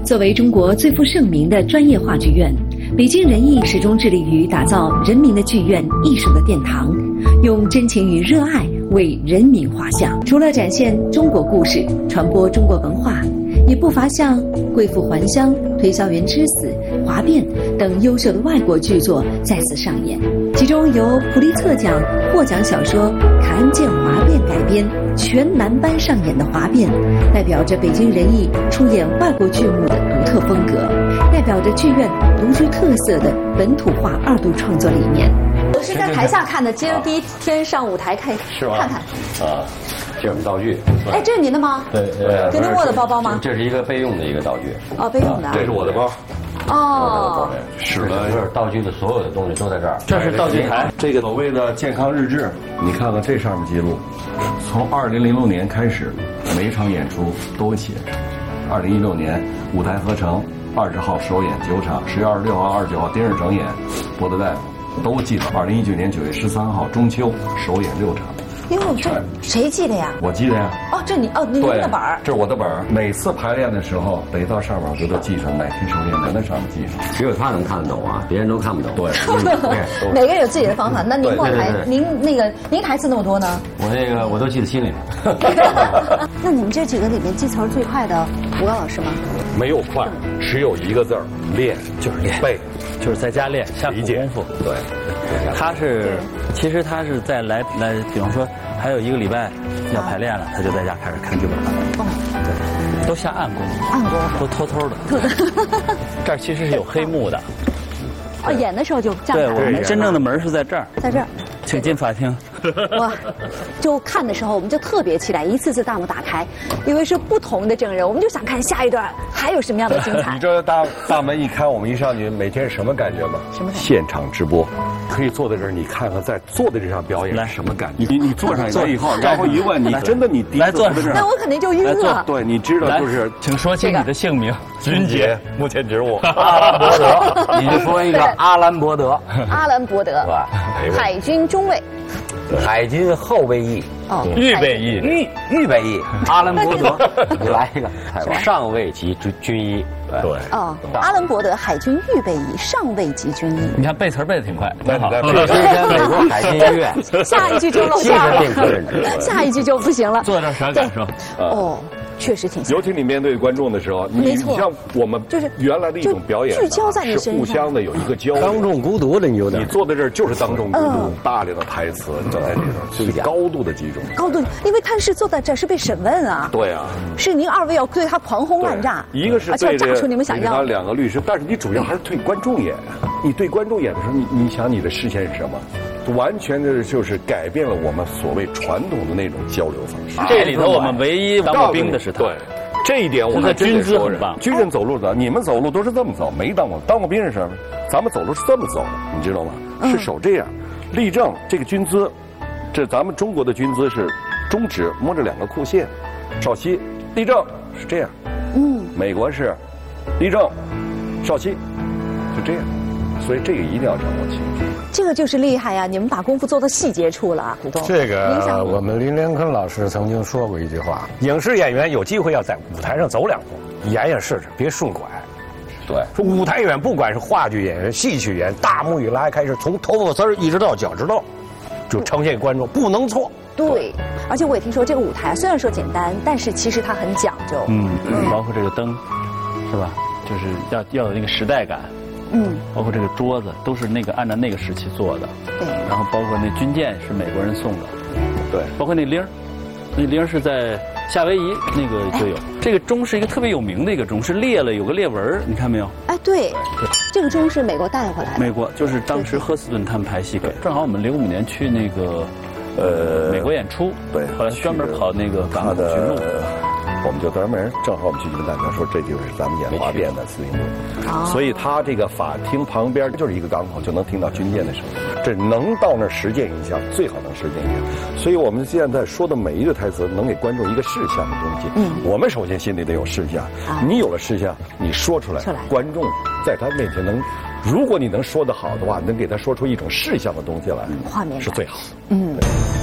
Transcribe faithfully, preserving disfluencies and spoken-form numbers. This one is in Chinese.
作为中国最负盛名的专业话剧院，北京人艺始终致力于打造人民的剧院、艺术的殿堂，用真情与热爱为人民画像。除了展现中国故事、传播中国文化，也不乏像《贵妇还乡》《推销员之死》《哗变》等优秀的外国剧作在此上演。其中由普利策奖获奖小说《凯恩见哗变》改编，全男班上演的《哗变》，代表着北京人艺出演外国剧目的独特风格，代表着剧院独具特色的本土化二度创作理念。 我是在台下看的，今儿第一天上舞台看， 是吧？ 看看。 啊，这是我们道具。 哎，这是您的吗？ 对对。 跟您握的包包吗？ 这是一个备用的一个道具。 哦，备用的。 这是我的包。 哦。 使了就是道具的所有的东西都在这儿。 这是道具台。 这个所谓的健康日志，你看看这上面记录，从二零零六年开始，每一场演出都会写着。二零一六年舞台合成，二十号首演九场，十月二十六号、二十九号丁日整演，博德大夫。都记得。二零一九年九月十三号中秋首演六场。 哟，这谁记的呀？ 我记得呀。 哦，这你哦，您的本儿。 这是我的本儿。每次排练的时候，得到上面我都记上哪天首演，在那上面记上。 只有他能看得懂啊，别人都看不懂。 对， 每个人有自己的方法。那您后台，您那个您台词那么多呢？ 我那个我都记在心里面。 那你们这几个里面记词儿最快的，吴刚老师吗？ 没有快，只有一个字儿，练，就是练背。 就是在家练，下苦功夫。 对， 他是，其实他是在来来，比方说还有一个礼拜要排练了，他就在家开始看剧本了。哦，对，都下暗功夫， 暗功夫， 都偷偷的。这儿其实是有黑幕的。 哦，演的时候就这样。 对，我们真正的门是在这儿， 在这儿。 请进法庭。 哇，就看的时候我们就特别期待，一次次大幕打开，因为是不同的证人，我们就想看下一段还有什么样的精彩。 你知道大大门一开，我们一上去，每天是什么感觉吗？ 什么感觉？ 现场直播，可以坐在这儿，你看看在坐在这上表演来什么感觉？你你坐上来以后，然后一问你，真的你第一次坐在这儿， 那我肯定就晕了。 对，你知道就是， 请说清你的姓名。 军杰，目前职务阿兰伯德，你就说一个阿兰伯德。 阿兰伯德，海军中尉。 海军后备役， 哦， 预备役， 预预备役，阿兰伯德，你来一个，上尉级军军医， 对， 哦，阿兰伯德海军预备役，上尉级军医。 你看背词背得挺快， 很好。 之前美国海军医院， 下一句就露馅了， 认知， 下一句就不行了。 坐这啥感受？ 哦。确实挺像， 尤其你面对观众的时候，你像我们就是原来的一种表演， 聚焦在你身上， 是互相的有一个交流。 当众孤独的，你有点。 你坐在这儿就是当众孤独，大量的台词就在这种，就是高度的集中。 高度，因为他是坐在这儿是被审问啊。 对啊， 是您二位要对他狂轰滥炸， 一个是对炸出你们想要两个律师，但是你主要还是对观众演。你对观众演的时候，你你想你的视线是什么？完全的就是改变了我们所谓传统的那种交流方式。 这里头我们唯一当过兵的是他。 对。这一点我们军姿很棒， 军人走路的，你们走路都是这么走，没当过当过兵是什么？咱们走路是这么走的，你知道吗？是手这样，立正这个军姿，这咱们中国的军姿是中指摸着两个裤线，稍息立正是这样，嗯，美国是立正稍息，就这样，所以这个一定要掌握清楚。 这个就是厉害呀！你们把功夫做到细节处了，股东。 这个我们林连坤老师曾经说过一句话：影视演员有机会要在舞台上走两步，演演试试，别顺拐。 对， 说舞台演员不管是话剧演员、戏曲演员，大幕一拉开始，从头发丝儿一直到脚趾头，就呈现给观众，不能错。 对，而且我也听说这个舞台虽然说简单，但是其实它很讲究。 嗯，包括这个灯，是吧？就是要要有那个时代感。嗯，包括这个桌子都是那个按照那个时期做的， 对。 然后包括那军舰是美国人送的， 对。 包括那铃儿，那铃儿是在夏威夷那个就有。这个钟是一个特别有名的一个钟，是裂了有个裂纹，你看没有？ 哎，对，这个钟是美国带回来的。 美国就是当时赫斯顿他们排戏给，正好我们零五年去那个呃美国演出， 对， 后来专门跑那个港口巡逻。 我们就专门正好我们去你们大家说，这就是咱们演哗变的司令部，所以他这个法庭旁边就是一个港口，就能听到军舰的声音。这能到那儿实践一下，最好能实践一下。所以我们现在说的每一个台词，能给观众一个事项的东西。嗯，我们首先心里得有事项，你有了事项，你说出来，观众在他面前能，如果你能说得好的话，能给他说出一种事项的东西来， 画面是最好。 嗯。